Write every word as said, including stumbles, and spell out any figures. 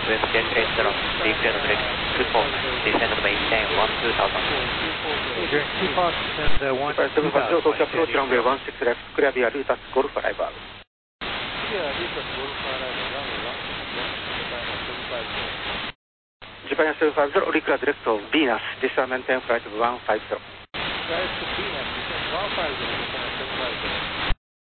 West jet eight zero, declare direct, report, descend to maintain one two thousand. Roger, two Fox and uh, one two seven five zero, approach runway one six left, clear via Lutas Golf arrival. Japan seven five zero, declare direct to Venus, descend maintain flight one five zero. Guys to Venus, descend one five zero.